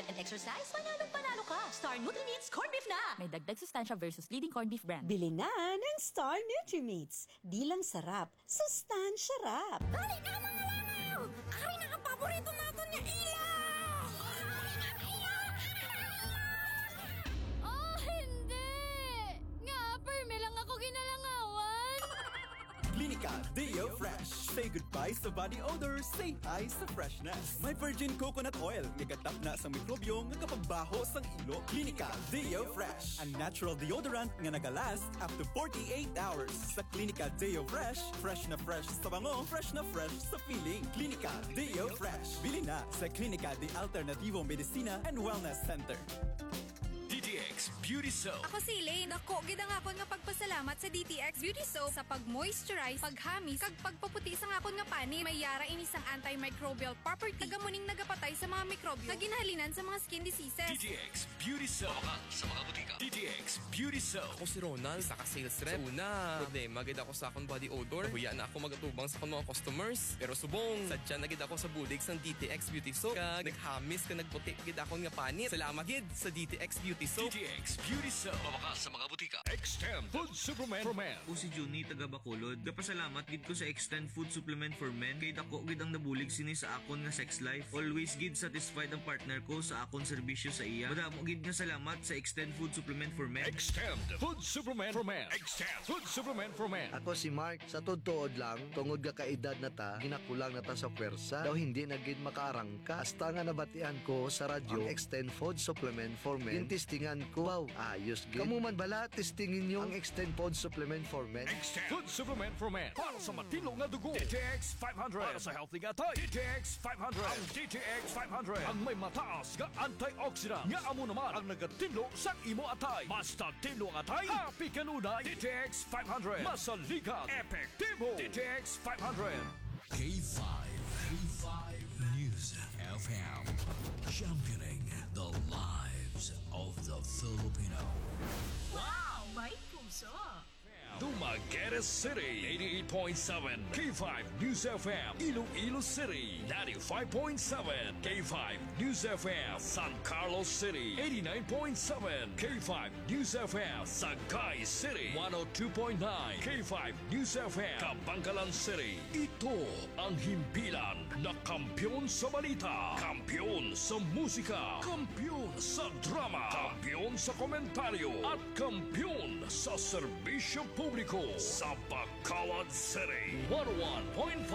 diet and exercise, panalo ka. Star Nutri-Meats Corned Beef na! May dagdag sustansya versus leading corned beef brand. Bili na ng Star Nutri-Meats. Di lang sarap, sustansya rap. Dali na mga langaw! Ari na ang paborito natin niya ilaw! Oh, hindi! Nga, perme lang ako ginalangawan. Clinica Deo Fresh. Say goodbye sa body odor, say hi sa freshness. May virgin coconut oil, gagatap na sa mikrobyo nga kapagbaho sang ilo. Clinica Deo Fresh, a natural deodorant nga nagalast up to 48 hours. Sa Clinica Deo Fresh, fresh na fresh sa bango, fresh na fresh sa feeling. Clinica Deo Fresh. Bili na sa Clinica de Alternativo Medicina and Wellness Center. DTX Beauty Soap. Ako si Elaine. Ako, gidang akon nga pagpasalamat sa DTX Beauty Soap sa pag-moisturize, paghamis, kag pagpaputi sa akon nga pani. May yara ini sang antimicrobial property. Tagamuning nagapatay sa mga mikrobyo. Kaginahalinan sa mga skin diseases. DTX Beauty Soap. Sa mga butika. DTX Beauty Soap. Ako si Ronald, isa ka sales rep. Sa una, problema gid ako sa akong body odor. Huya na ako magatubang sa akong mga customers. Pero subong, sadya na gid ako sa bulig sang DTX Beauty Soap. Kag naghamis ka nagputi gid akong nga panit. Salamat gid sa DTX Beauty Soap. DTX Beauty Soap. Mabakas sa mga butika. Extend Food Supplement for Men. O si Juni taga Bacolod. Kapasalamat gid ko sa Extend Food Supplement for Men. Kay dako gid ang nabulig sini sa akon nga sex life. Always gid satisfied ang partner ko sa akon serbisyo sa iya. Madamo gid nga salamat sa Extend Food Supplement for Men. Extend Food Supplement for Men. Extend Food Supplement for Men. Ako si Mark, sa tuod lang, tungod ga kaedad na ta, ginakulang na ta sa pwersa, daw hindi na gid makaarangka. Hasta nga nabatian ko sa radyo, ang Extend Food Supplement for Men. Yung testingan ko, wow, ayos gid. Kamu man bala, testingin nyo ang Extend Food Supplement for Men. Extend Food Supplement for Men. Para sa matino nga dugo. DTX 500. Para sa healthy nga tayo. DTX 500. Ang DTX 500. Ang may mataas nga antioxidant. Nga amo naman ang nagatino sa imo atay. Basta tino ang atay, happy kanunay. DTX 500. Masaligat. Epektibo. DTX 500. K5 News FM, championing the lives of the Filipino. Wow! May puso! Dumaguete City 88.7 K5 News FM, Iloilo City 95.7 K5 News FM, San Carlos City 89.7 K5 News FM, Sagay City 102.9 K5 News FM, Kabangkalan City. Ito ang himpilan na kampyon sa balita, kampyon sa musika, kampyon sa drama, kampyon sa komentaryo, at kampyon sa serbisyo publiko sa Bacolod City. 101.5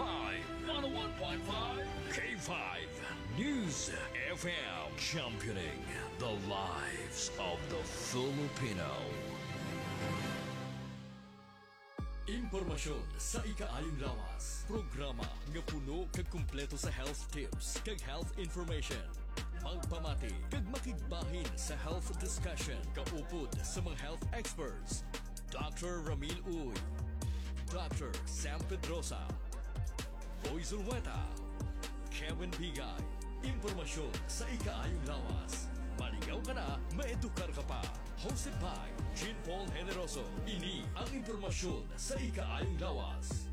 K5 News FM, championing the lives of the Filipino. Impormasyon sa ikaayong lawas. Programa nga puno kag kumpleto sa health tips kag health information. Magpamati kag makigbahin sa health discussion kaupod sa mga health experts. Dr. Ramil Uy, Dr. Sam Pedrosa, Boy Zulweta, Kevin Bigay. Impormasyon sa ikaayong lawas. Maligaw ka na, maedukar ka pa. Hosted by Jean Paul Generoso. Ini ang impormasyon sa ikaayong lawas.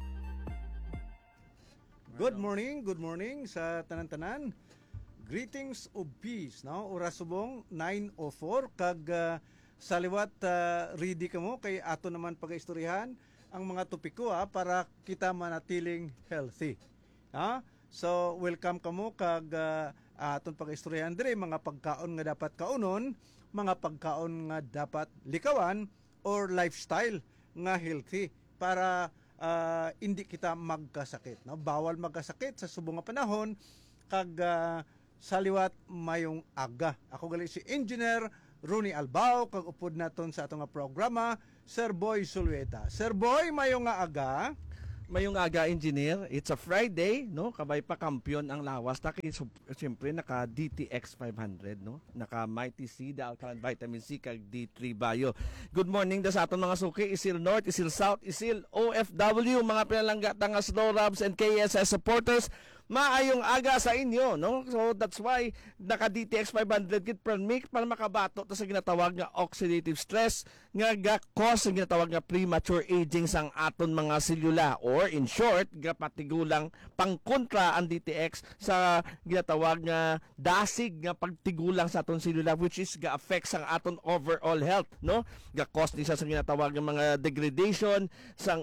Good morning sa tanan-tanan. Greetings of peace, no? Oras subong 9:04 kag sa liwat ready ka mo kay ato naman pag-istoryahan ang mga topiko para kita manatiling healthy. So welcome kamo kag aton pag-istoryahan dire mga pagkaon nga dapat kaunon, mga pagkaon nga dapat likawan or lifestyle nga healthy para hindi kita magkasakit, no? Bawal magkasakit sa subong nga panahon kag sa liwat mayong aga. Ako gali si Engineer Ronnie Albao, kag upod naton sa atong programa, Sir Boy Zulweta. Sir Boy, mayong nga aga. Mayong aga, Engineer. It's a Friday, no? Kabay pa kampiyon ang lawas. Siyempre, naka DTX 500, no? Naka Mighty C, the Alkaline Vitamin C, kag D3 Bio. Good morning da sa aton mga suki. Isil North, Isil South, Isil OFW, mga pinalangga nga Snow Rabs and KSS supporters. maayong aga sa inyo, no? So that's why naka DTX 500 kit per mic para makabato ta sa ginatawag nga oxidative stress nga ga-cause sa ginatawag nga premature aging sang aton mga selula, or in short patigulang pangkontra ang DTX sa ginatawag nga dasig nga pagtigulang sa aton selula, which is ga-affect sa aton overall health, no? Ga-cause ni sa ginatawag nga mga degradation sang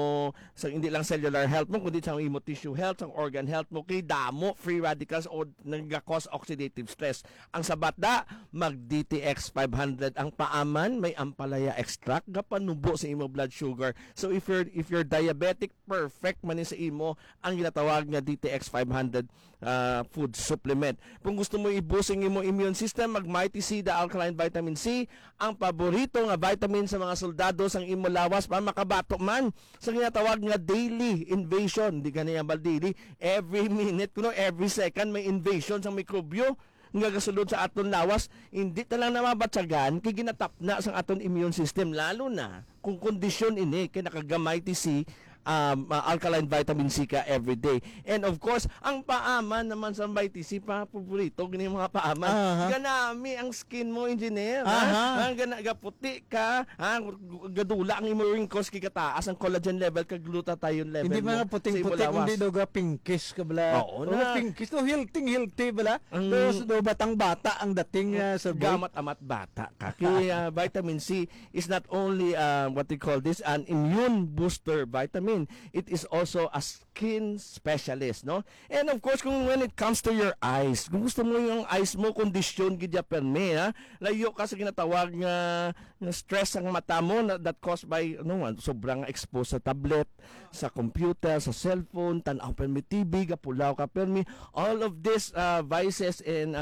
hindi lang cellular health mo kundi sang imo tissue health, sang organ health mo, kay damo free radicals o nag-cause oxidative stress. Ang sabatda mag DTX 500 ang paaman, may ampalaya extract gapanubo sa imo blood sugar. So if you're diabetic, perfect man ni sa imo ang ginatawag nga DTX 500 food supplement. Kung gusto mo i-boost ang imo immune system, mag Mighty C, the alkaline vitamin C, ang paborito nga vitamin sa mga soldado sang imo lawas para makabato man sa ginatawag nga daily invasion. Di ganyan ba daily? Every minute, every second may invasion sa mikrobyo nga gasulod sa aton lawas. Hindi ta lang na mabatsagan kay ginatap na sa aton immune system, lalo na kung kondisyon ini kay nakagamay ti si alkaline vitamin C ka every day. And of course, ang paaman naman sa Mighty C, paborito gani mga paaman. Ganami ang skin mo, engineer. Gaputi ka, gadula ang imo wrinkles kay kataas ang collagen level kag glutathione level. Hindi mga puting-puti kundi do ga pinkish ka bala. Pinkish do healthy bala. Do batang-bata ang dating sa gamat-amat bata ka. Kaya vitamin C is not only what they call this an immune booster vitamin. It is also a skin specialist, no? And of course, when it comes to your eyes, kung gusto mo yung eyes mo kondisyon gidya perme, ha? Layo ka sa ginatawag nga stress ang mata mo that caused by sobrang exposed sa tablet, sa computer, sa cellphone, tanaw permi TV, gapulaw ka permi. All of this vices and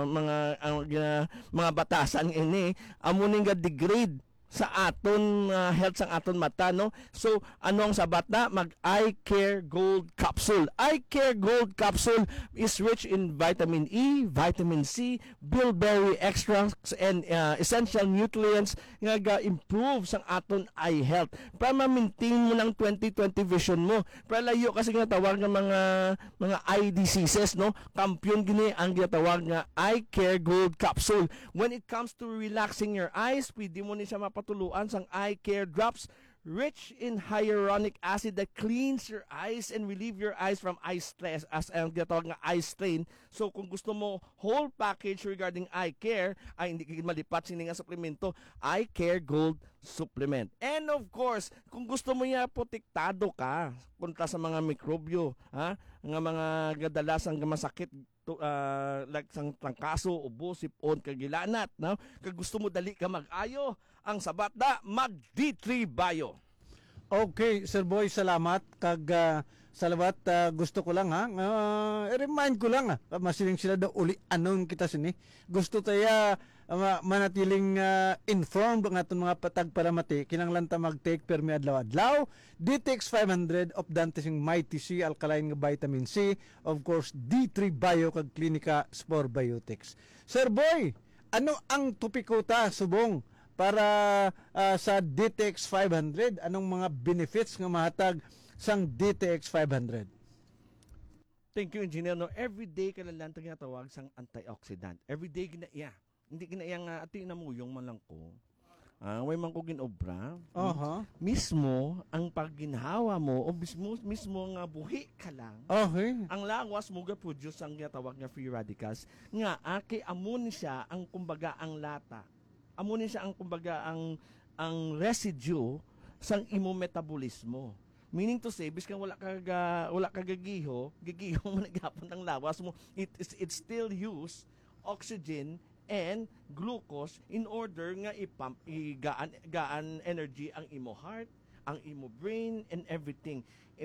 mga batasan ini amuning ga degrade sa aton health sang aton mata, no? So ano ang sabat na? Mag Eye Care Gold Capsule. Eye Care Gold Capsule is rich in vitamin E, vitamin C, bilberry extracts and essential nutrients nga ga-improve sang aton eye health para ma-maintain mo ng 20/20 vision mo, para layo kasi nga tawag nga mga eye diseases, no? Kampiyon gini ang ginatawag nga Eye Care Gold Capsule. When it comes to relaxing your eyes, pwede mo ni siya patuluan sang Eye Care Drops, rich in hyaluronic acid that cleans your eyes and relieve your eyes from eye stress as ang ginatawag nga eye strain. So kung gusto mo whole package regarding eye care, ay hindi ka malipat sini nga suplemento, Eye Care Gold Supplement. And of course, kung gusto mo ya protektado ka kontra sa mga mikrobyo, nga mga gadalasang masakit like sang trangkaso, ubo, sipon, kagilanat, no? Kag gusto mo dali ka mag-ayo, ang sabat na mag D3 Bio. Okay, Sir Boy, salamat. Kag salamat, gusto ko lang i-remind ko lang masiling sila daw uli anon kita sini. Gusto taya manatiling informed ang aton mga patagparamati kinanglan ta mag-take permi adlaw-adlaw DTX 500 of Dantising Mighty C alkaline nga vitamin C, of course D3 Bio kag Clinica Spore Biotics. Sir Boy, ano ang topiko ta subong para sa DTX 500? Anong mga benefits nga mahatag sang DTX 500? Thank you, engineer. No, every day ka lang tinatawag sang antioxidant. Every day ginaiya. Hindi ginaiya nga ati na mo yung man lang ko. Way man ko ginobra. Mismo ang pagginhawa mo o mismo nga buhi ka lang. Okay. Ang lawas mo ga produce ang ginatawag nga free radicals nga kay amon siya ang kumbaga ang lata. Amunin siya ang kumbaga ang residue sang imo metabolismo. Meaning to say, biskan wala ka gagiho mo nagapon ang lawas mo, it still use oxygen and glucose in order nga i-pump gaan energy ang imo heart, ang imo brain and everything.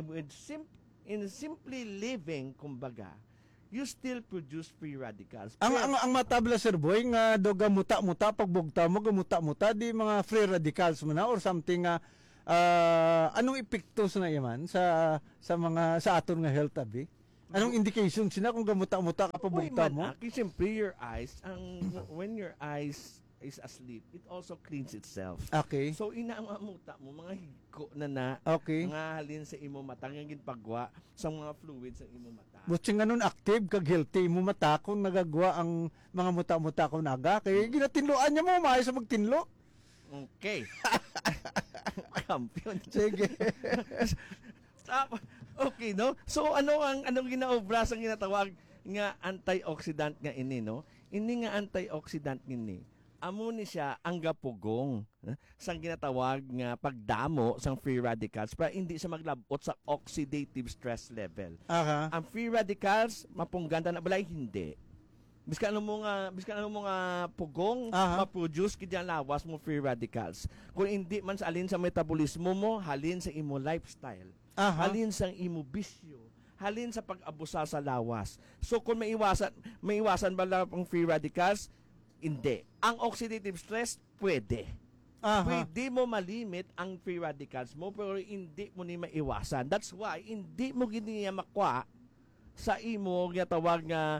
In simply living kumbaga, you still produce free radicals. Ang matabla, Sir Boy, nga do gamuta-muta pagbugta mo gamuta-muta di mga free radicals mo na or something anong epekto na yaman sa mga sa aton nga health abi? Anong indication sina kung gamuta-muta ka pagbugta mo? Siyempre your eyes when your eyes is asleep, it also cleans itself. Okay. So inaamuta mo mga higko na Okay. nga halin sa imo mata nga ginpagwa sa mga fluids sa imo mata. Buti nga nun active kag healthy mo mata kung nagagwa ang mga muta-muta ko naga kay ginatinloan niya mo maayo sa magtinlo. Okay. Kampiyon. Sige. Okay, no? So anong ginaobra sa ginatawag nga antioxidant nga ini, no? Ini nga antioxidant ini. Amo ni siya ang gapugong sang ginatawag nga pagdamo sang free radicals para hindi siya maglabot sa oxidative stress level. Aha. Ang free radicals mapungganda na balay hindi. Biskan ano mo nga pugong ma-produce kid yan lawas mo free radicals. Kung hindi man sa alin sa metabolismo mo, halin sa imo lifestyle. Halin sa imo bisyo, halin sa pag-abusa sa lawas. So kung maiwasan ba lang ang free radicals? Hindi. Ang oxidative stress, pwede. Pwede mo malimit ang free radicals mo pero hindi mo ni maiwasan. That's why hindi mo giniya makwa sa imo ginatawag nga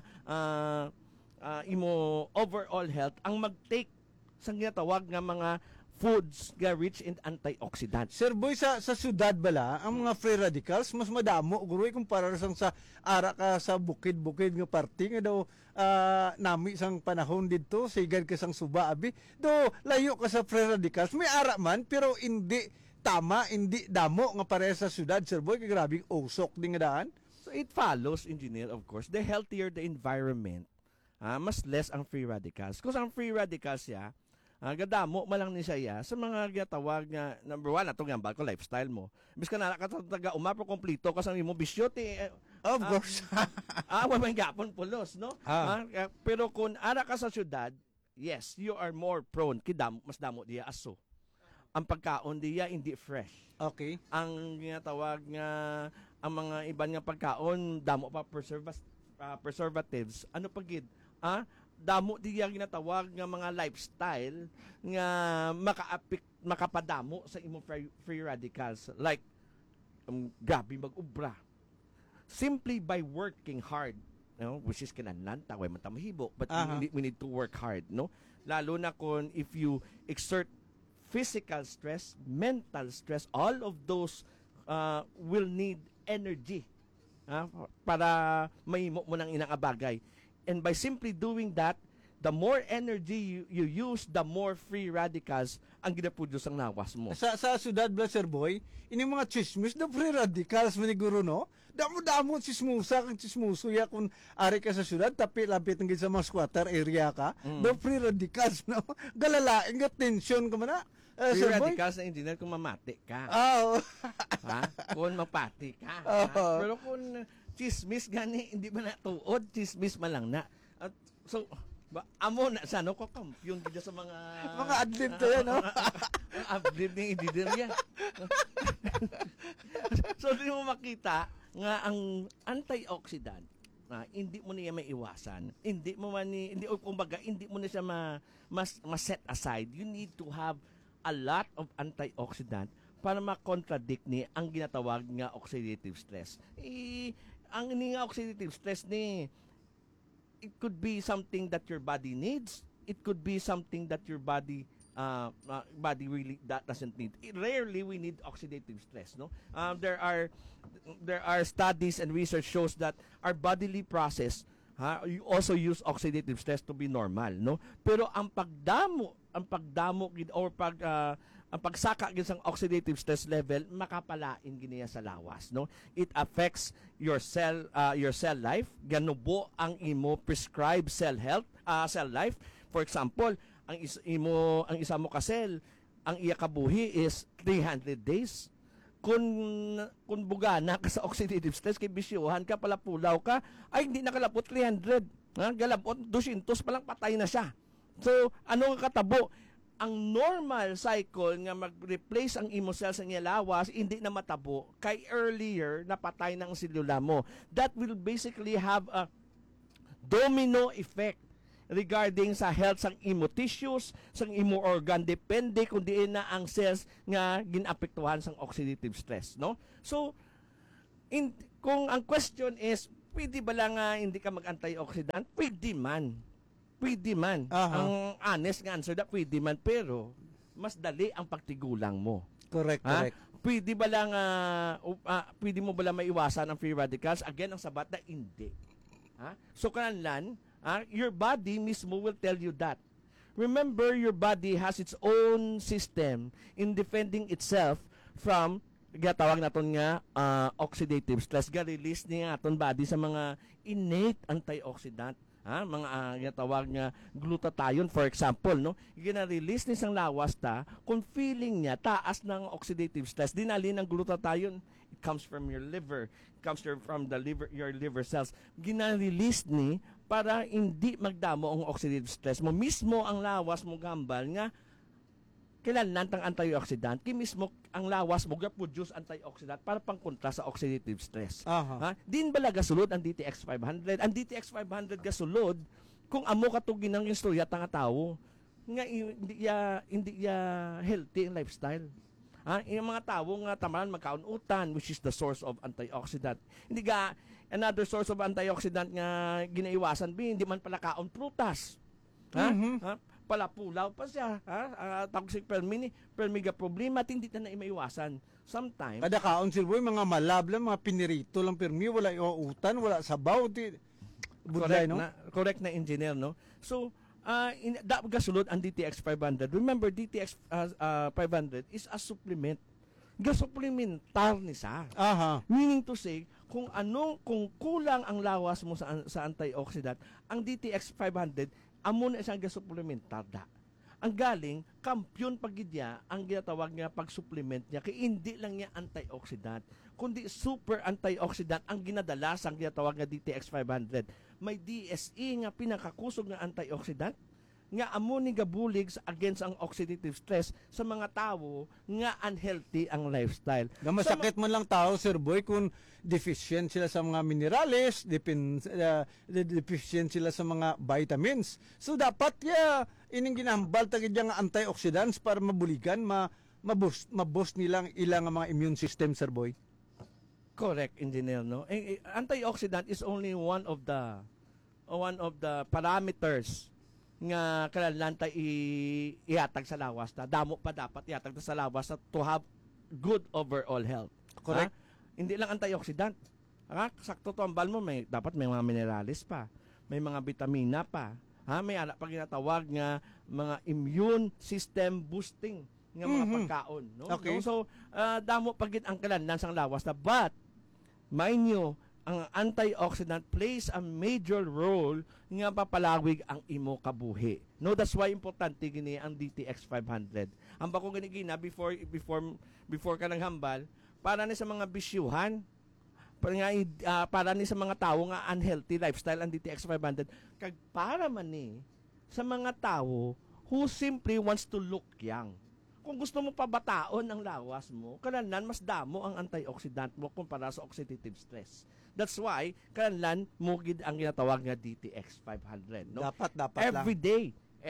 imo overall health ang mag-take sa ginatawag nga mga foods nga rich in antioxidants. Sir Boy, sa syudad bala, ang mga free radicals mas madamo guroy kumpara sa ara ka sa bukid-bukid nga party nga daw nami sang panahon dito sigad ka sang suba abi do layo ka sa free radicals may ara man pero hindi tama hindi damo nga pareha sa syudad. Sir Boy, kay grabing usok din nga daan. So it follows, engineer, of course, the healthier the environment, mas less ang free radicals. Kung ang free radicals siya, gadamo malang ni siya sa mga ginatawag nga number one atong nga ko lifestyle mo. Bis ka na taga umapro kompleto ka sa imo bisyote. Of course. Wala gapon pulos, no? Pero kung ara ka sa syudad, yes, you are more prone kidam mas damo diya aso. Ang pagkaon diya hindi fresh. Okay. Ang ginatawag nga ang mga iban nga pagkaon damo pa preservatives. Ano pagid? Damo diya ginatawag nga mga lifestyle nga makapadamo sa imo free radicals like grabe mag-ubra simply by working hard, which is kinahanglan taway man ta mahibok but we need to work hard, no, lalo na kung if you exert physical stress, mental stress, all of those will need energy para mahimo mo ng inang bagay. And by simply doing that, the more energy you use, the more free radicals ang ginaproduce ang nawas mo. Sa syudad ba, Sir Boy, ini mga chismis na free radicals maniguro, no? Damo-damo chismusa kang chismuso ya kung ari ka sa syudad tapi lapit ng sa mga squatter area ka. The free radicals, no? Galalaing nga tension ka man na. Free Sir radicals na engineer kung mamati ka. Kung mapati ka. Pero kung chismis gani hindi ba natuod, chismis man lang na. At so amo na sa ko kampiyon gid sa mga adlib to yan, no? Adlib ng engineer yan. So di mo makita nga ang antioxidant hindi mo niya maiwasan. Hindi mo man hindi kumbaga hindi mo na siya set aside. You need to have a lot of antioxidant para ma-contradict ni ang ginatawag nga oxidative stress. Ang nga oxidative stress ni it could be something that your body needs. It could be something that your body really that doesn't need. Rarely we need oxidative stress, no? There are studies and research shows that our bodily process you also use oxidative stress to be normal, no? Pero ang pagdamo gid or ang pagsaka gid sang oxidative stress level makapalain giniya sa lawas, no? It affects your cell life, ganubo ang imo prescribed cell life. For example, ang isa mo ka cell, ang iya kabuhi is 300 days. Kung bugana ka sa oxidative stress kay bisyuhan ka pala pulaw ka ay hindi nakalapot 300, galabot 200 pa lang patay na siya. So ano ang katabo? Ang normal cycle nga mag-replace ang imo cells sa lawas hindi na matabo kay earlier napatay ng selula mo. That will basically have a domino effect regarding sa health sang imo tissues, sang imo organ, depende kung diin na ang cells nga ginapektuhan sang oxidative stress, no? So kung ang question is pwede ba lang hindi ka mag-antioxidant? Pwede man. pwede man. Ang honest nga answer na pwede man, pero mas dali ang pagtigulang mo. Correct, Ha? correct. Pwede ba lang, pwede mo ba lang maiwasan ang free radicals? Again, ang sabat na hindi. Ha? So, kananlan, your body mismo will tell you that. Remember, your body has its own system in defending itself from tawag naton nga oxidative stress. Ga-release niya aton body sa mga innate antioxidant. Mga tawag nga glutathione, for example, no? Gina-release ni sang lawas ta kung feeling niya taas ng oxidative stress. Dinali ng glutathione, it comes from your liver, it comes from the liver, your liver cells. Gina-release ni para hindi magdamo ang oxidative stress mo. Mismo ang lawas mo gambal nga kailangan tang antioxidant, mismo ang lawas mo ga-produce antioxidant para pangkontra sa oxidative stress. Din bala gasulod ang DTX 500. Ang DTX 500 gasulod kung amo katugin ng istorya tanga tawo nga hindi ya healthy ang lifestyle. Yung mga tawo nga tamaran magkaunutan, which is the source of antioxidant. Hindi ga another source of antioxidant nga ginaiwasan hindi man pala kaon prutas. Palapulaw pa siya, toxic permiga problema, hindi na maiwasan. Sometimes kada kaon silboy mga malabla, mga pinirito lang permi, wala iuutan, wala sabaw, budlay, no? Correct na engineer, no? So, gasulod ang DTX 500. Remember, DTX 500 is a supplement. Gasupplementar ni sa. Meaning to say, kung kulang ang lawas mo sa antioxidant, ang DTX 500 amo na isang gasupplementar da. Ang galing, kampyon pagidya ang ginatawag nga pag-supplement niya kay hindi lang niya antioxidant, kundi super antioxidant ang ginadala sa ginatawag nga DTX 500. May DSE nga pinakakusog nga antioxidant nga amo ni gabulig against ang oxidative stress sa mga tawo nga unhealthy ang lifestyle. Masakit man lang tao, Sir Boy, kung deficient sila sa mga minerales, deficient sila sa mga vitamins. So dapat ining ginahambal tagid nga antioxidants para mabuligan, ma-boost nilang ilang mga immune system, Sir Boy. Correct, engineer, no? Antioxidant is only one of the parameters nga kailangan tayo ihatag sa lawas na damo pa dapat ihatag sa lawas na to have good overall health. Correct. Hindi lang antioxidant. Sakto to ang bal mo, dapat may mga minerales pa, may mga vitamina pa, may ala pa ginatawag nga mga immune system boosting nga mga pagkaon, no? Okay. So damo pagit ang kailangan sang lawas na, but mind nyo, ang antioxidant plays a major role nga papalawig ang imo kabuhi. No, that's why importante gini ang DTX 500. Ang bako gani gina before ka nang hambal para ni sa mga bisyuhan, para ni sa mga tawo nga unhealthy lifestyle ang DTX 500 kag para man ni sa mga tawo who simply wants to look young. Kung gusto mo pabataon ang lawas mo, kailangan mas damo ang antioxidant mo kumpara sa oxidative stress. That's why, kailangan mo gid ang ginatawag nga DTX 500. No? Dapat every day,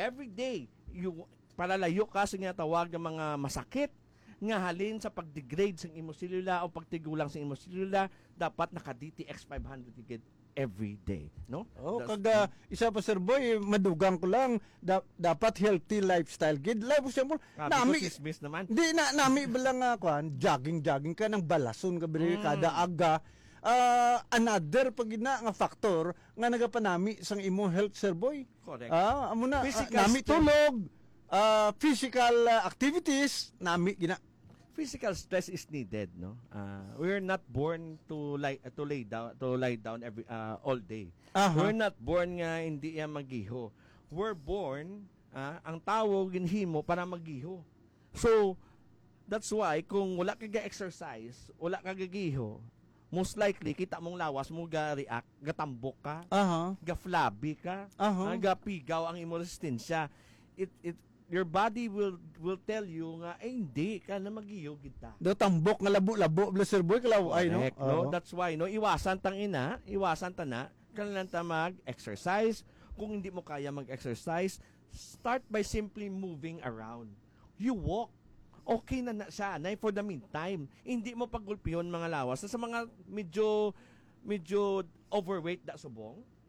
palalayo ka sa ginatawag ng mga masakit, nga halin sa pag-degrade sa imo selula o pagtigulang sa imo selula, dapat naka-DTX 500 gid every day, no? Kada isa pa, Sir Boy, madugang ko lang, dapat healthy lifestyle gid. Life siyempre, nami naman. Di nami bilang jogging ka ng balason ka kada aga. Another pagina nga factor nga nagapanami sang imo health, Sir Boy. Correct. Amo na nami tulog, physical activities, nami gina. Physical stress is needed, no? We're not born to lie down every all day. We're not born nga hindi yan magiho. We're born ang tao ginhimo para magiho. So that's why kung wala ka ga-exercise, wala ka gagiho, most likely kita mong lawas mo ga-react, gatambok ka, ga-flabby ka, ga-pigaw ang imo resistensya. Your body will tell you nga hindi ka na magiyo kita. Do tambok nga labo-labo, Sir Boy, kalaway, no? No? That's why, no, iwasan ta na kailangan ta mag-exercise. Kung hindi mo kaya mag-exercise, start by simply moving around. You walk. Okay na siya, na for the meantime. Hindi mo paggulpiyon mga lawas. Sa mga medyo overweight da subong,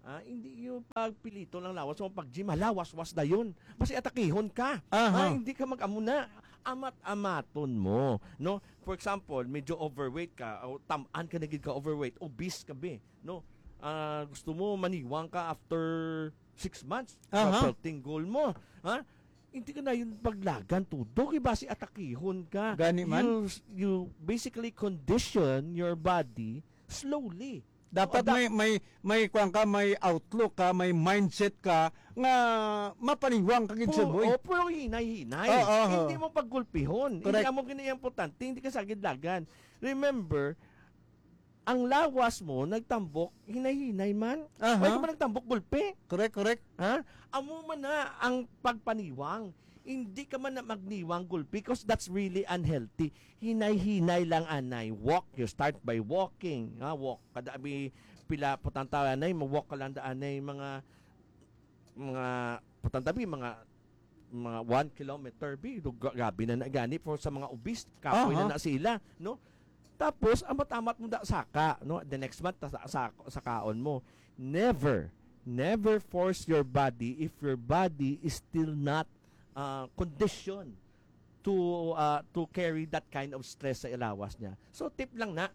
Hindi yung pagpilito ng lawas mo pag gym, lawas-was na yun. Basi atakihon ka. Hindi ka mag-amuna. Amat-amaton mo. No? For example, medyo overweight ka, o tamaan ka na gid ka overweight, obese ka be. No? Gusto mo maniwang ka after 6 months. Pelting goal mo. Hindi ka na yung paglagan tudok. Basi atakihon ka. Gani man? You basically condition your body slowly. Dapat may kuan ka, may outlook ka, may mindset ka nga mapaniwang ka gid boy. Pero hinay-hinay. Hindi mo paggulpihon. Hindi mo importante, hindi ka sagid lagan. Remember, ang lawas mo nagtambok, hinay-hinay man. Why ka man nagtambok gulpi? Correct. Amo man na ang pagpaniwang. Hindi ka man na magniwang gulpi because that's really unhealthy. Hinay-hinay lang anay. Walk, you start by walking. Walk. Kada pila putantaw anay, mag-walk ka lang anay mga putantabi, mga 1 kilometer. Gabi na gani for sa mga obese. Kapoy na sila. No? Tapos, amat-amat mo da saka. No? The next month, sa kaon mo. Never force your body if your body is still not condition to carry that kind of stress sa ilawas niya. So tip lang na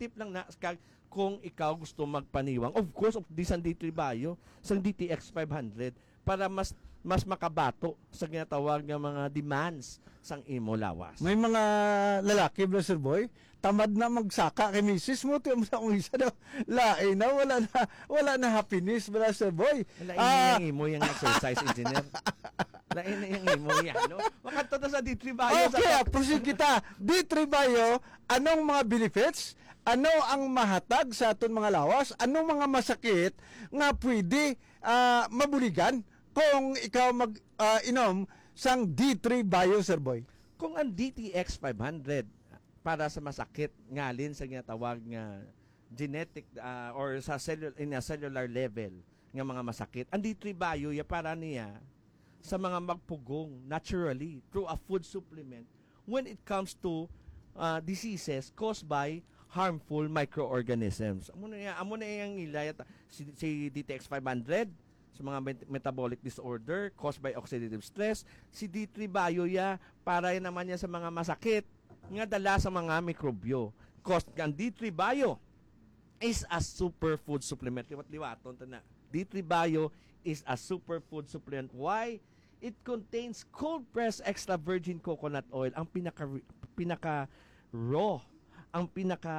kung ikaw gusto magpaniwang, of course of this ang D3 Bio, sa DTX 500 para mas makabato sa ginatawag ng mga demands sang imo lawas. May mga lalaki, Blaster Boy, tamad na magsaka kay misis mo, tiyo mo sa kong isa daw, lain na, wala na happiness, Blaster Boy. Lain imo yung exercise engineer. Lain na yung imo yan, no? Makanto na sa D3 Bio. Okay, proceed kita. D3 Bio, anong mga benefits? Ano ang mahatag sa aton mga lawas? Anong mga masakit nga pwede mabuligan kung ikaw mag-inom sang D3 Bio, Sir Boy? Kung ang DTX 500 para sa masakit ngalin sa ginatawag nga genetic or sa cellular level nga mga masakit, ang D3 Bio ya para niya sa mga magpugong naturally through a food supplement when it comes to diseases caused by harmful microorganisms. Amo na yang ilayat si DTX 500 sa mga metabolic disorder caused by oxidative stress. Si D3 Bio ya para naman yan sa mga masakit nga dala sa mga mikrobyo. Ang D3 Bio is a superfood supplement. Liwaton ta na. D3 Bio is a superfood supplement. Why? It contains cold pressed extra virgin coconut oil, ang pinaka raw, ang pinaka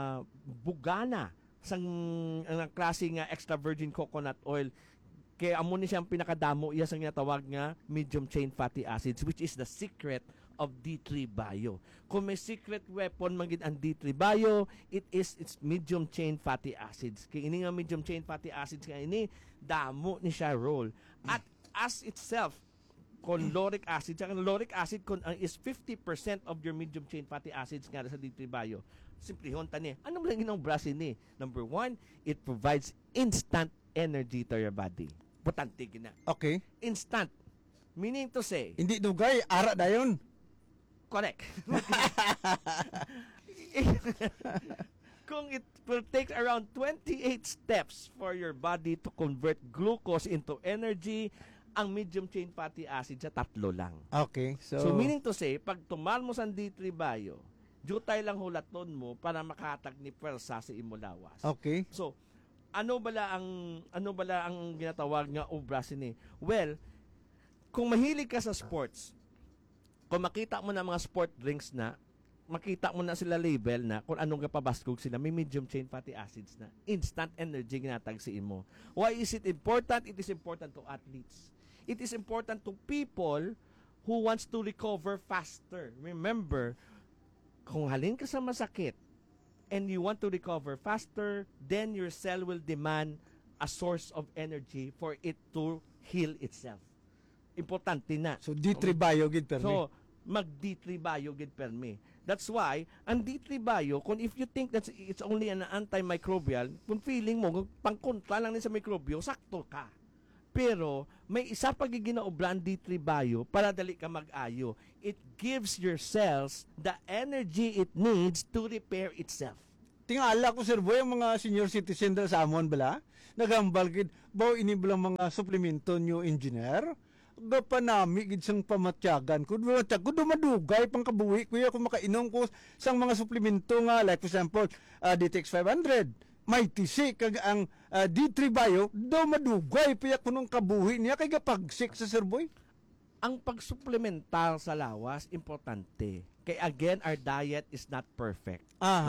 bugana sang klase nga extra virgin coconut oil. Kaya amo ni siyang pinakadamo iya sang tawag nga medium chain fatty acids, which is the secret of D3 Bio. Kung may secret weapon magid ang D3 Bio, it's medium chain fatty acids. Kaya ini nga medium chain fatty acids nga ini damo ni siya role. At as itself, kung lauric acid, is 50% of your medium chain fatty acids nga sa D3 Bio. Simplihon tani. Ano lang ginang brasin ni? Number 1, it provides instant energy to your body. Importante gina. Okay. Instant. Meaning to say, hindi dugay, ara dayon. Correct. Kung it will take around 28 steps for your body to convert glucose into energy, ang medium chain fatty acid sa 3 lang. Okay. So meaning to say, pag tumal mo sa D3 Bio, jutay lang hulaton mo para makahatag ni pwersa sa imo lawas. Okay. So, ano bala ang ginatawag nga obra sini? Well, kung mahilig ka sa sports, kung makita mo na mga sport drinks na, makita mo na sila label na kung anong kapabaskog sila, may medium chain fatty acids na. Instant energy ginatag si imo. Why is it important? It is important to athletes. It is important to people who wants to recover faster. Remember, kung halin ka sa masakit and you want to recover faster, then your cell will demand a source of energy for it to heal itself. Importante na. So D3 Bio gid permi. So mag D3 Bio gid permi. That's why ang D3 Bio, kung if you think that it's only an antimicrobial, kung feeling mo pangkontra lang ni sa mikrobyo, sakto ka. Pero may isa pa ginaobra ang D3 Bio para dali ka mag-ayo. It gives your cells the energy it needs to repair itself. tingala ko Sir Boy ang mga senior citizen dala sa amon bala nagambal gid baw ini bilang mga suplemento new engineer gapanami gid sang pamatyagan ko dumadugay pang kabuhi kuya kung makainom ko sang mga suplemento nga like for example DTX 500 may TC kag ang D3 Bio dumadugay paya kunong kabuhi niya kay gapagsik sa Sir Boy. Ang pagsupplemental sa lawas importante. Kay again, our diet is not perfect.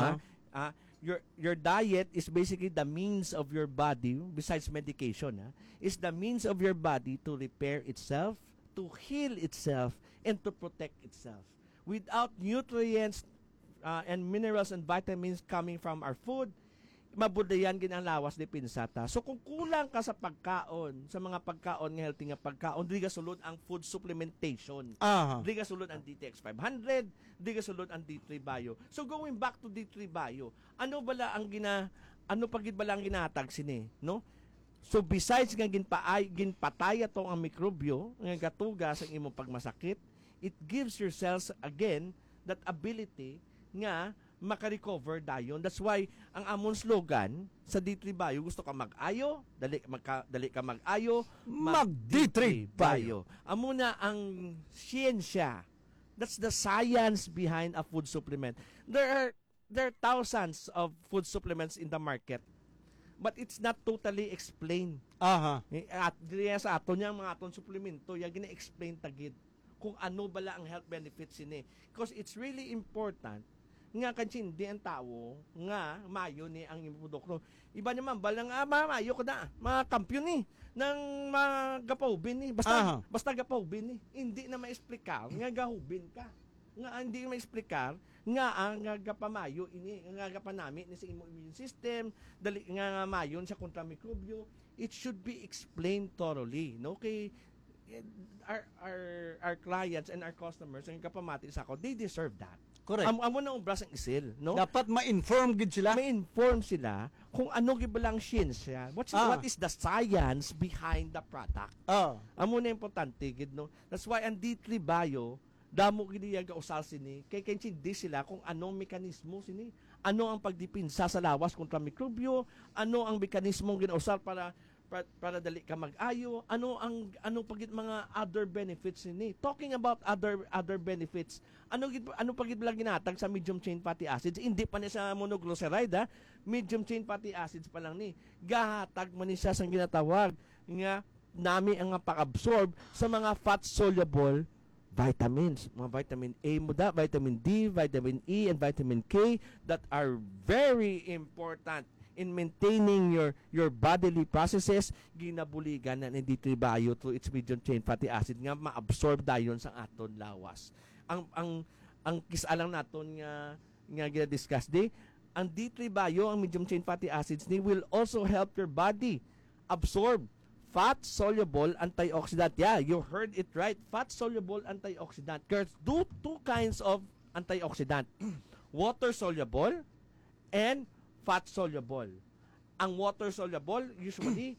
Your diet is basically the means of your body, besides medication, is the means of your body to repair itself, to heal itself, and to protect itself. Without nutrients and minerals and vitamins coming from our food, mabudayan gin ang lawas ni pinsata. So kung kulang ka sa pagkaon, sa mga pagkaon nga healthy nga pagkaon, di ka sulod ang food supplementation. Di ka sulod ang DTX 500, di ka sulod ang D3 Bio. So going back to D3 Bio, ano pagid bala ang ginatag sini, no? So besides nga ginpatay atong ang mikrobyo nga gatuga sa imong pagmasakit, it gives your cells again that ability nga makarecover dayon. That's why ang amon slogan sa D3 Bio, gusto ka mag-ayo, dali ka mag-ayo, mag D3 Bio. Amo na ang siyensya. That's the science behind a food supplement. There are thousands of food supplements in the market, but it's not totally explained. At diya sa aton yang mga aton suplemento, ya gina-explain tagid kung ano bala ang health benefits ini. Because it's really important nga kansindi ang tao nga mayo ni ang produkto. Iba naman balang mayo ko na mga kampiyon ni ng mga gapahubin ni basta gapahubin ni hindi na ma-explicar nga gahubin ka nga hindi ma-explicar nga ang gapamayo ini nga gapanami ni sa immune system dali nga mayon sa kontra mikrobyo. It should be explained thoroughly, no? Kay our clients and our customers ang kapamati sa ako, they deserve that. Correct. Amo na umbras ang isil, no? Dapat ma-inform gid sila. Ma-inform sila kung ano gid balang siyensya. What is the science behind the product? Amo na importante gid, no? That's why ang D3 Bio damo gid iya gausal sini kay hindi sila kung anong mekanismo sini. Ano ang pagdipinsa sa lawas kontra mikrobyo? Ano ang mekanismo ginausal para dali ka mag-ayo, ano pagit mga other benefits ni. Talking about other benefits, ano pagit bala ginatag sa medium chain fatty acids, hindi pa ni sa monoglyceride, medium chain fatty acids pa lang ni. Gahatag man ni siya sang ginatawag nga nami ang pag-absorb sa mga fat soluble vitamins, mga vitamin A muda, vitamin D, vitamin E, and vitamin K that are very important in maintaining your bodily processes. Ginabuligan na ni D3 Bio through its medium chain fatty acid nga ma-absorb dayon sa aton lawas. Ang kisalang naton nga gina-discuss di, ang D3 Bio, ang medium chain fatty acids ni will also help your body absorb fat soluble antioxidant. Yeah, you heard it right. Fat soluble antioxidant. There's two kinds of antioxidant. Water soluble and fat soluble. Ang water soluble usually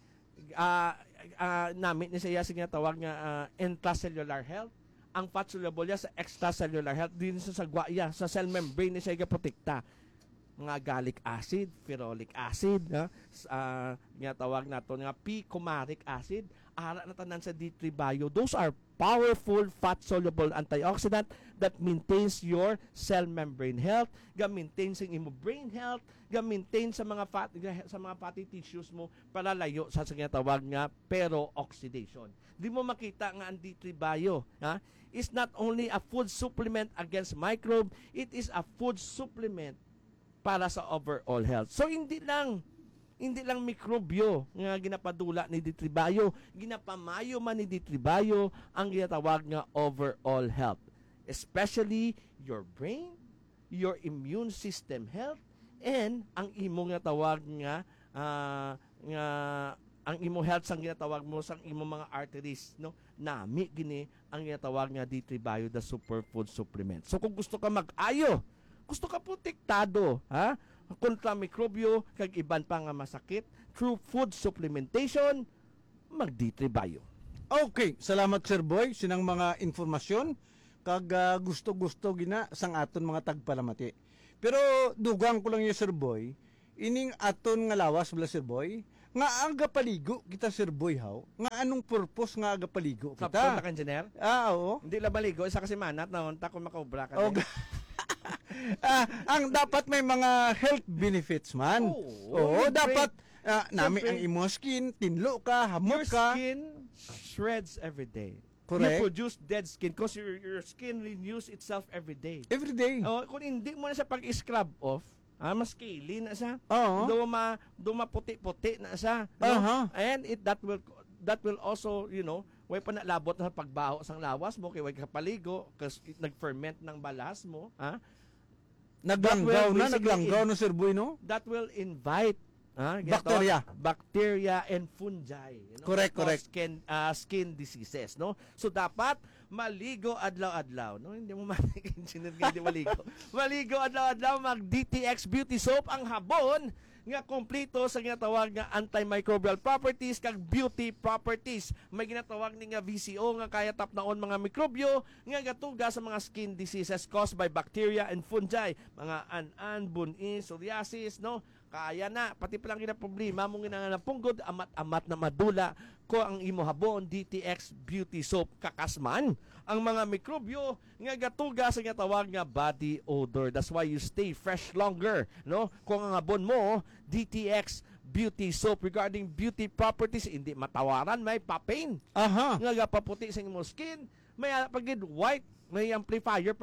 namin ni siya tawag nga intracellular health. Ang fat soluble ya sa extracellular health din sa gwaya sa cell membrane ni siya protekta. Mga gallic acid, ferulic acid, nga tawag nato nga p-coumaric acid, ara na tanan sa D3 Bio. Those are powerful fat-soluble antioxidant that maintains your cell membrane health, ga-maintain sa imo brain health, ga-maintain sa mga fatty tissues mo para layo sa tawag nga peroxidation. Di mo makita nga ang D3 Bio, is not only a food supplement against microbe, it is a food supplement para sa overall health. So hindi lang mikrobyo nga ginapadula ni D3 Bio, ginapamayo man ni D3 Bio ang ginatawag nga overall health, especially your brain, your immune system health, and ang imo nga tawag nga ang imo health sang ginatawag mo sang imo mga arteries, no? Nami gini ang ginatawag nga D3 Bio, the superfood supplement. So kung gusto ka mag-ayo, gusto ka protektado, kontra mikrobyo kag iban pa nga masakit through food supplementation, mag D3 Bio. Okay, salamat Sir Boy sinang mga informasyon kag gusto-gusto gina sang aton mga tagpalamati. Pero dugang ko lang yung Sir Boy, ining aton nga lawas bala Sir Boy, nga aga paligo kita Sir Boy haw, nga anong purpose nga aga paligo kita? Sapon na ka, engineer? Oo. Hindi lang maligo, isa kasi manat na unta kung makaubra ka. Ang dapat may mga health benefits man. Oo, dapat nami ang imo skin, tinlo ka, hamot ka. Your skin shreds every day. Correct. You produce dead skin because your skin renews itself every day. Every day. Oh, kung hindi mo na siya pag-scrub off, mas scaly na siya. Oo. Duma puti-puti na siya. No? And that will also, way pa nalabot na pagbaho sang lawas mo, kay way ka paligo, kasi nag-ferment ng balas mo. Naglanggaw na Sir Boy, no? That will invite bacteria and fungi, correct skin diseases, no? So dapat maligo adlaw-adlaw, no? Hindi mo engineer hindi maligo adlaw-adlaw, mag DTX Beauty Soap, ang habon nga kompleto sa ginatawag nga antimicrobial properties kag beauty properties. May ginatawag ni nga VCO nga kaya tapnaon mga mikrobyo nga gatuga sa mga skin diseases caused by bacteria and fungi, mga an-an, buni, psoriasis, no? Kaya na, pati palang problema mong ginananapunggod, amat-amat na madula ko ang imo habon DTX Beauty Soap. Kakasman ang mga mikrobyo nga gatuga sa tawag nga body odor. That's why you stay fresh longer, no? Kung ang habon mo DTX Beauty Soap, regarding beauty properties, hindi matawaran, may papain. Nga gapaputi sa imong skin, may pagid white, may amplifier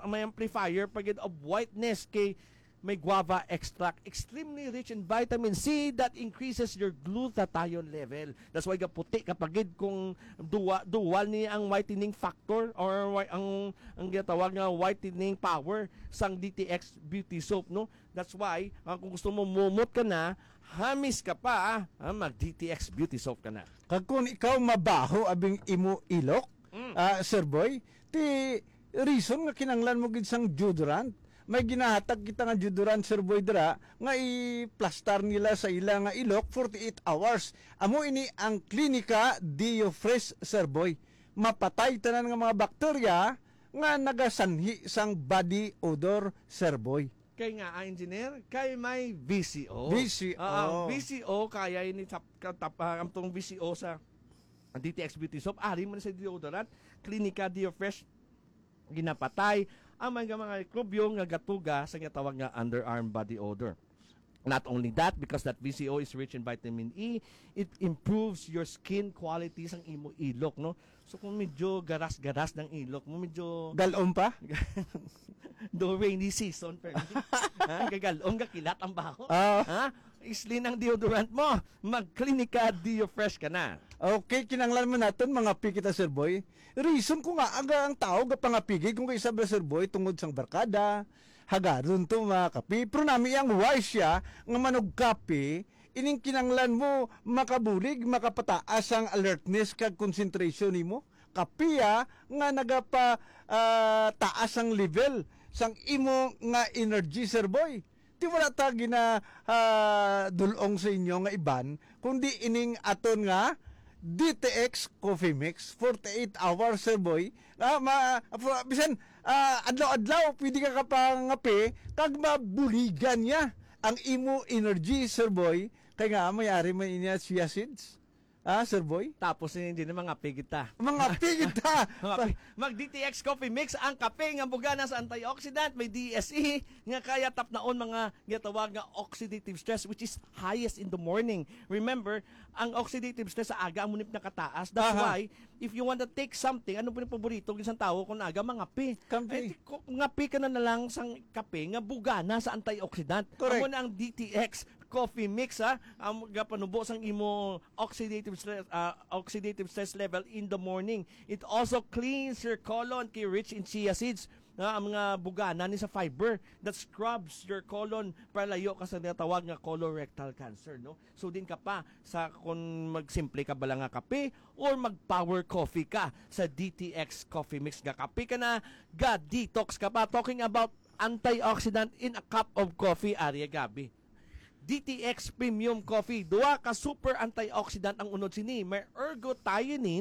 pagid of whiteness, kay may guava extract, extremely rich in vitamin C that increases your glutathione level. That's why gaputi kapagid kung dual ni ang whitening factor or ang ginatawag nga whitening power sang DTX Beauty Soap, no? That's why kung gusto mo mumot ka na, hamis ka pa, mag DTX Beauty Soap ka na. Kag kung ikaw mabaho abing imo ilok, Sir Boy, ti reason nga kinanglan mo gid sang deodorant. May ginahatag kita nga deodorant Sir Boy dira nga i-plaster nila sa ila nga ilok 48 hours. Amo ini ang Klinika Dio Fresh Sir Boy. Mapatay tanan nga mga bakterya nga nagasanhi sang body odor Sir Boy. Kay nga engineer, kay may VCO. VCO kaya ini amtong VCO sa DTX Beauty Soap. Ari man sa deodorant, Klinika Dio Fresh ginapatay ang mga mikrobyo nga gatuga sa tawag nga underarm body odor. Not only that, because that VCO is rich in vitamin E, it improves your skin quality sang imo ilok, no? So kung medyo garas-garas ng ilok mo, medyo galom pa? Do rainy season per gagalong gakilat ang baho. Islin ang deodorant mo, mag-Klinika Dio Fresh ka na. Okay, kinanglan mo natin mga pikita Sir Boy. Reason ko nga aga ang tao gapangapigay kung kaysa ba Sir Boy tungod sang barkada, hagaron to mga kape. Pero nami ang wise siya nga manog kape, ining kinanglan mo makabulig, makapataas ang alertness kag concentration nimo. Kapiya nga nagapa taas ang level sang imo nga energy Sir Boy. Di wala ta gina dulong sa inyo nga iban, kundi ining aton nga DTX Coffee Mix 48 hours Sir Boy. Bisan adlaw-adlaw pwede ka kapangape kag mabuligan niya ang imo energy Sir Boy. Kaya nga mayari man inya chia seeds. Sir Boy? Tapos hindi na mga pigita. Mga pigita! Mag DTX Coffee Mix, ang kape nga bugana sa antioxidant, may DSE, nga kaya tapnaon mga ginatawag nga oxidative stress, which is highest in the morning. Remember, ang oxidative stress sa aga munip na kataas. That's why, if you want to take something, ano po yung paborito ng isang tao kung aga, mangape. Ngape ka na lang sang kape nga bugana sa antioxidant. Correct. Amo na ang DTX Coffee Mix, ang gapanubo sang imo oxidative stress level in the morning. It also cleans your colon, kay rich in chia seeds, ang mga bugana ni sa fiber that scrubs your colon para layo ka sa natawag nga colorectal cancer, no? So din ka pa sa kung magsimple ka bala nga kape or mag-power coffee ka sa DTX Coffee Mix nga kape ka na, ga detox ka pa. Talking about antioxidant in a cup of coffee, Arya Gabi. DTX Premium Coffee, duwa ka super antioxidant ang unod sini. May ergothioneine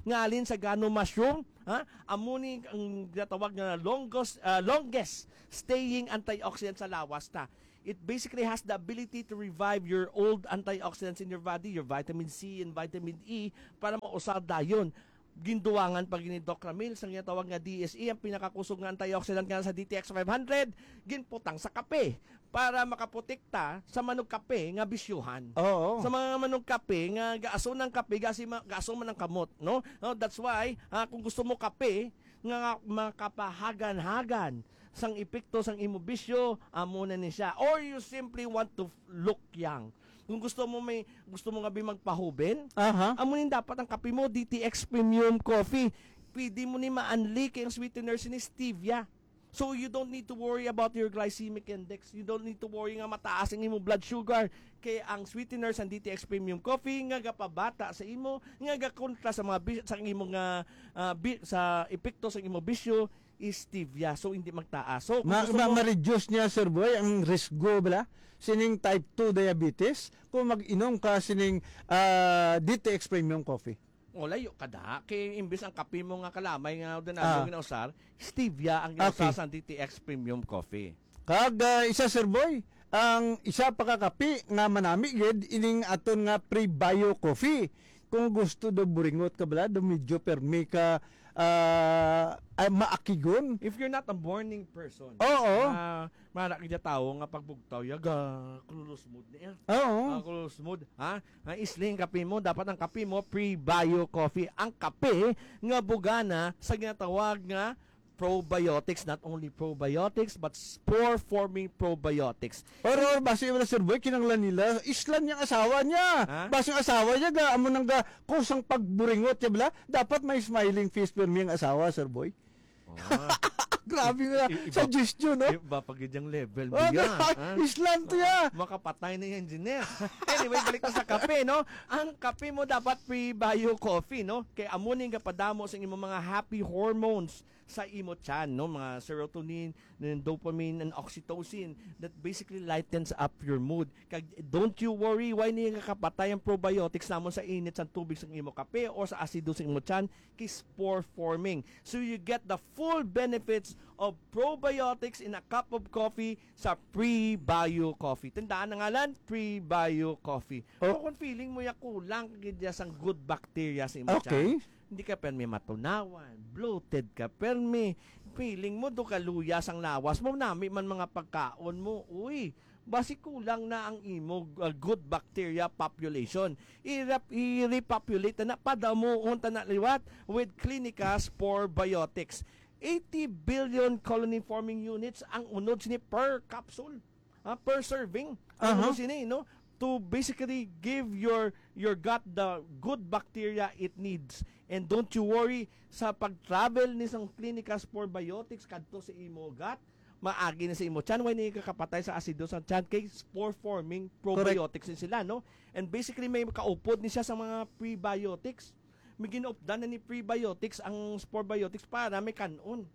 ngalin sa gano mushroom, amuni ang ginatawag na longest staying antioxidant sa lawas ta. It basically has the ability to revive your old antioxidants in your body, your vitamin C and vitamin E, para mausad dayon. Ginduwangan pag ni Doc Ramil sa ginatawag nga DSE, ang pinakakusog nga antioxidant nga sa DTX 500, ginputang sa kape para makaprotekta sa manok kape nga bisyuhan. Oo. Sa mga manok kape nga gaaso ng kape, gaaso man ng kamot, no? That's why kung gusto mo kape nga makapahagan-hagan sang epekto sang imo bisyo, amo na ni siya. Or you simply want to look young. Kung gusto mo nga magpahuben, amunin dapat ang kape mo DTX Premium Coffee. Pwede mo ni ma-unli kay ang sweetener ni stevia. So you don't need to worry about your glycemic index. You don't need to worry nga mataas ang imo blood sugar. Kay ang sweeteners ang DTX Premium Coffee nga gapabata sa imo, nga gakontra sa mga sa imo nga sa epekto sa imo bisyo is stevia. So hindi magtaas. So ma-reduce niya, Sir Boy, ang risk go bala sining type 2 diabetes kung mag-inom ka sining DTX Premium Coffee. O layo kada kay imbes ang kape mo nga kalamay nga dinamo ginausar, stevia ang ginusar sa DTX Premium Coffee. Kag isa, Sir Boy, ang isa pa ka kape nga manami gid ining aton nga pre-bio coffee. Kung gusto do buringot ka bala, do medyo permi ka maakigon. If you're not a morning person, manak kita tao nga pagbugtaw yaga kulus mood niya. Kulus mood, isling kape mo, dapat ang kape mo pre-bio coffee. Ang kape nga bugana sa ginatawag nga probiotics, not only probiotics but spore-forming probiotics. Or base wala, Sir Boy, kinanglan nila islan yung asawa niya. Base yung asawa niya ga amo nang ga kusang pagburingot niya bala, dapat may smiling face per mi ang asawa, Sir Boy. Grabe nga suggestion, no? Iba pag yung level biya. Islan to ya. Makapatay na yung engineer. Anyway, balik na sa kape, no? Ang kape mo dapat pre-bio coffee, no? Kaya amunin ka padamo sa imong mga happy hormones sa imo tiyan, no? Mga serotonin, dopamine, and oxytocin that basically lightens up your mood. Kag don't you worry, why niya kapatay ang probiotics namon sa init sa tubig sa imo kape o sa asido sa imo tiyan, kay spore forming. So you get the full benefits of probiotics in a cup of coffee sa pre-bio coffee. Tandaan ang ngalan, pre-bio coffee. So kung feeling mo ya kulang gid sang good bacteria sa imo tiyan, hindi ka permi matunawan, bloated ka permi, feeling mo do kaluyas ang lawas mo, nami man mga pagkaon mo, basi kulang na ang imo good bacteria population. I-repopulate na padamuon ta na liwat with Clinica Spore Biotics. 80 billion colony forming units ang unod sini per capsule, per serving. Ano sini, no? To basically give your gut the good bacteria it needs. And don't you worry, sa pag-travel ni sang Clinica Spore Biotics kadto sa imo gut, maagi na sa imo tiyan, way ni kakapatay sa asido sa tiyan kay spore forming probiotics din sila, no? And basically may kaupod ni siya sa mga prebiotics. May ginuupdan na ni prebiotics ang spore biotics para may kanon.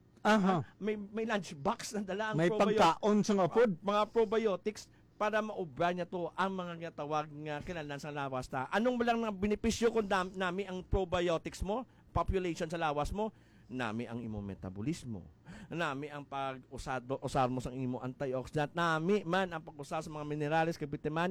May lunch box na dala ang may pagkaon sa upod. Mga probiotics para maubra niya to ang mga tawag nga kinahanglan sa lawas ta. Anong lang ng benepisyo kung nami ang probiotics mo, population sa lawas mo, nami ang imong metabolismo, nami ang pag-usar mo sa imong antioxidant, nami man ang pag-usar sa mga minerales kay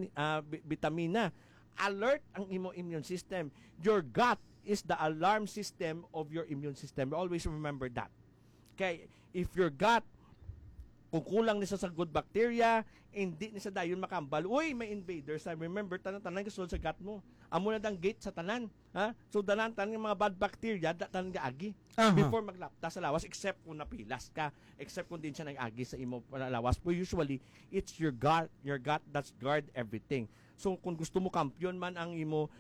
vitamina. Alert ang imong immune system. Your gut is the alarm system of your immune system. Always remember that. Okay, if your gut kung kulang nisa sa good bacteria, hindi nisa dayon makambal. May invaders. Remember, tanan kasulod sa gut mo. Amo na dang gate sa tanan. So, tanan yung mga bad bacteria, tanan gaagi. Before maglapta sa lawas, except kung napilas ka, except kung din siya nag-agi sa imo lawas. But usually, it's your gut that's guard everything. So, kung gusto mo kampiyon man ang imo,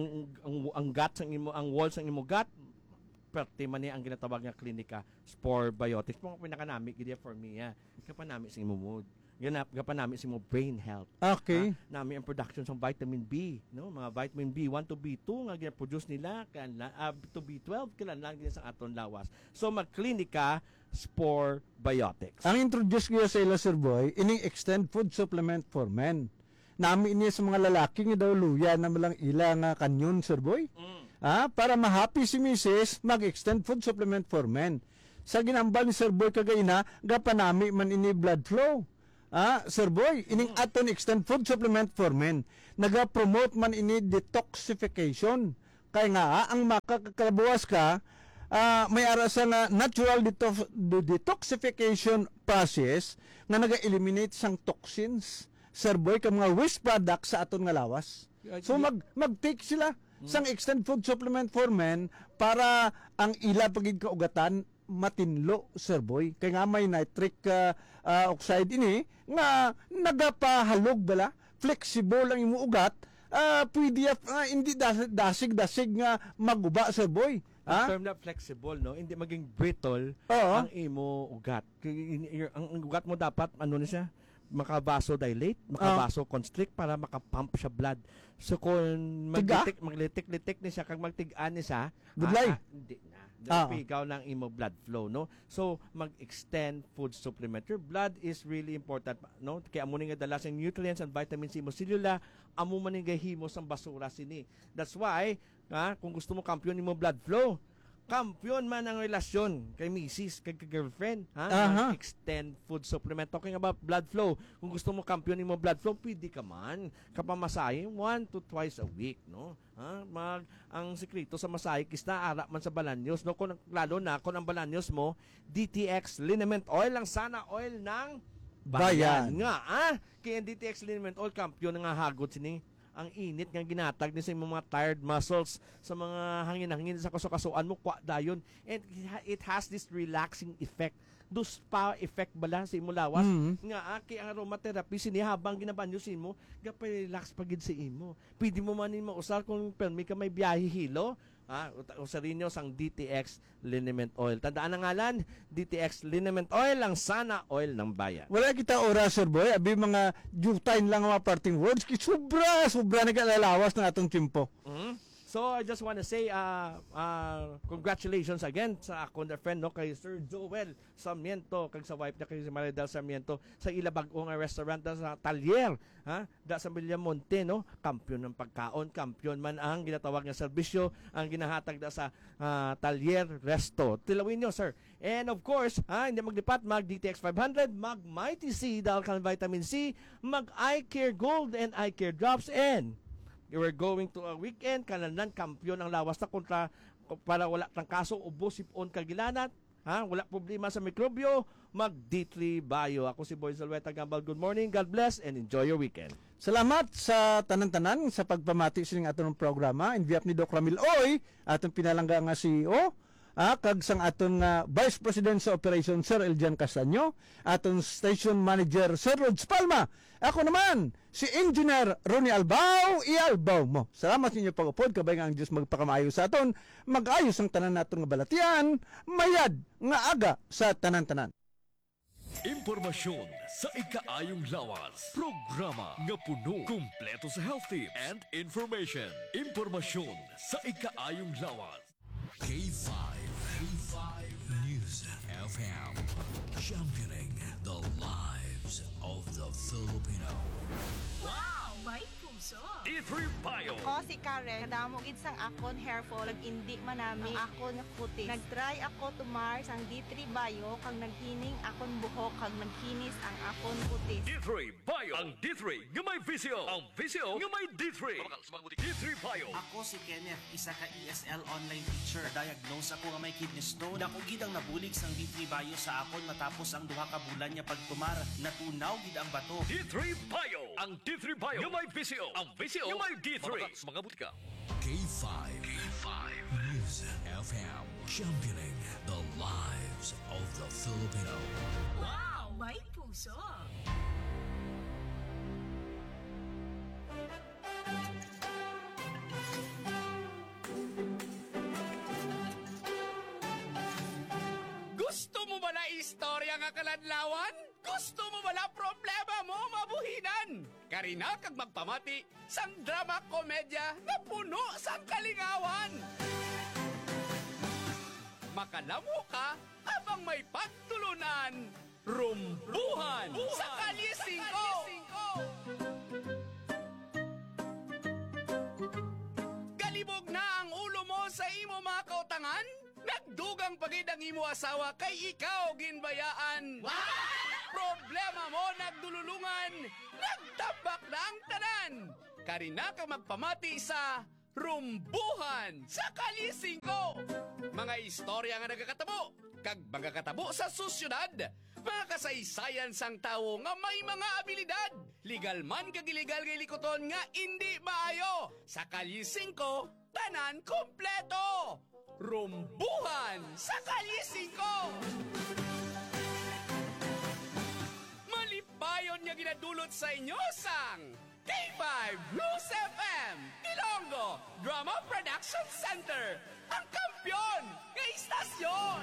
ang gut sa imo, ang walls ng imo gut, perte man ang ginatawag nga Clinica Spore Biotics. Mga pinakanami, gid for me, kapanami sa imo mood. Kapanami sa imo brain health. Okay. Nami ang production ng vitamin B, no? Mga vitamin B1 to B2 nga gina-produce nila to B12 kinahanglan din sa aton lawas. So mag-Clinica Spore Biotics. Ang introduce ko sa ila, Sir Boy, ining extend food supplement for men. Nami ini sa mga lalaki nga daw luya na malang ila nga kanyon, Sir Boy. para ma-happy si Mrs. mag-extend food supplement for men. Sa ginambal ni Sir Boy kagayna, gapanami man ini blood flow. Sir Boy, ining aton extend food supplement for men. Naga-promote man ini detoxification. Kaya nga, ang makakalabuwas ka, may arasa na natural detoxification process nga naga-eliminate sang toxins, Sir Boy, ka mga waste products sa aton nga lawas. So mag-take sila sang extend food supplement for men para ang ila pagid kaugatan matinlo, Sir Boy. Kaya nga may nitric oxide ini nga nagapahalog bala, flexible ang imo ugat, pwede hindi dasig nga maguba, Sir Boy. In term na flexible, no? Hindi maging brittle ang imo ugat. Ang ugat mo dapat, ano na siya? Makabasodilate, makabasoconstrict para makapump siya blood. So kung maglitik-litik ni siya, kag magtigaan ni siya, hindi na. Pigaw ng imo blood flow, no? So mag-extend food supplement. Your blood is really important, no? Kaya amo nga dala sang nutrients and vitamin C mo selula, amo man nga himo sang basura sini. That's why, kung gusto mo kampiyon mo blood flow, kampiyon man ang relasyon kay misis, kay girlfriend, extend food supplement. Talking about blood flow, kung gusto mo kampiyon mo blood flow, pwede ka man kapamasahe 1 to twice a week, no? Ang sekreto sa masahe kista ara man sa balanyos, no? Kung lalo na kung ang balanyos mo DTX liniment oil lang sana oil ng bayan nga, kaya DTX liniment oil kampiyon nga hagot sini ang init nga ginatag ni sa mga tired muscles, sa mga hangin-hangin sa kasukasuan mo, kwa dayon. And it has this relaxing effect. Do spa effect bala sa imo lawas. Nga kay ang aromatherapy sini habang ginabanyosin mo, gapa-relax pagid sa imo. Pwede mo man mo usar kung permi ka may biyahe hilo. Usarin nyo sang DTX liniment oil. Tandaan ang ngalan, DTX liniment oil lang sana oil ng bayan. Wala kita oras, Sir Boy. Abi mga jutain lang mga parting words. Sobra nagkalalawas ng atong timpo. So I just want to say congratulations again sa akong friend, no, kay Sir Joel Sarmiento, kag sa wife niya kay Maridel Sarmiento sa ilabag-o nga restaurant sa Talyer, da sa Villamonte, no, kampiyon ng pagkaon, kampiyon man ang ginatawag nga serbisyo ang ginahatag da sa Talyer Resto. Tilawin nyo, sir. And of course, hindi maglipat, mag DTX 500, mag Mighty C, Dalcan Vitamin C, mag Eye Care Gold and Eye Care Drops, and we're going to a weekend, kananan kampiyon ang lawas na kontra para wala tang kaso ubos sipon kagilanat, wala problema sa mikrobyo, mag D3 Bio. Ako si Boy Zalweta Gambal. Good morning, God bless, and enjoy your weekend. Salamat sa tanan-tanan sa pagpamati sining aton programa. In behalf ni Doc Ramil Oy, aton pinalangga nga CEO, kag sang aton Vice President sa Operation Sir Eljan Castaño, aton Station Manager Sir Rods Palma. Ako naman, si Engineer Ronnie Albao, ialbaw mo. Salamat ninyo pag-upod, kabay nga ang Diyos magpakamayo sa aton, mag-ayos ang tanan naton nga balatian, mayad nga aga sa tanan-tanan. Impormasyon sa ikaayong lawas. Programa nga puno, kumpleto sa health tips and information. Impormasyon sa ikaayong lawas. K5 News FM, championing the lives of the Filipino. Wow! May puso! D3 Bio. Ako si Karen, kadamog sang akon hair fall, nag-indi manami akon kutis. Nag-try ako tumar sang D3 Bio, kang naghining akon buhok, kang naghinis ang akon kutis. D3 Bio. Ang D3 nga may visyo. Ang visyo nga may D3. D3 Bio. Ako si Kenneth, isa ka ESL online teacher. Diagnose ako nga may kidney stone. Dako gid ang nabulig sang D3 Bio sa akon matapos ang duha ka bulan niya pagtumar. Natunaw gid ang bato. D3 Bio. Ang D3 Bio nga may visyo. Ang visyo nga may D3. Mga butika. K5 News FM, championing the lives of the Filipino. Wow! May puso! Gusto mo ba na istorya nga kaladlawan? Gusto mo ba na problema mo mabuhinan? Karina kag magpamati sang drama komedya na puno sang kalingawan. Makalamo ka habang may pagtulunan. Rumbuhan sa Kalye 5. Galibog na ang ulo mo Nagdugang pagid ang imo asawa kay ikaw ginbayaan. Problema mo nagdululungan, nagtabak na ang tanan. Karina ka magpamati sa rumbuhan sa kalising ko. Mga istorya nga nagakatabo, kag magakatabo sa susyudad. Mga kasaysayan sang tawo nga may mga abilidad. Legal man kag illegal kay likoton nga hindi maayo. Sa kalising ko, tanan kompleto. Rumbuhan sa kalising ko. Malipayon niya ginadulot sa inyo sang K5 News FM Ilonggo Drama Production Center, ang kampiyon